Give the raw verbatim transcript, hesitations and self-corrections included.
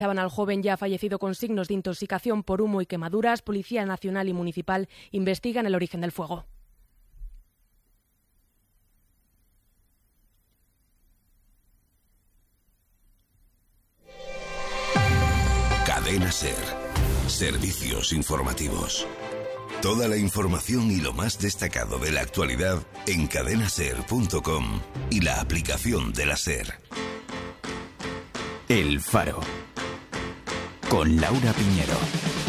Al joven ya fallecido con signos de intoxicación por humo y quemaduras. Policía Nacional y Municipal investigan el origen del fuego. Cadena SER. Servicios informativos. Toda la información y lo más destacado de la actualidad en cadena ser punto com y la aplicación de la SER. El Faro. Con Laura Piñero.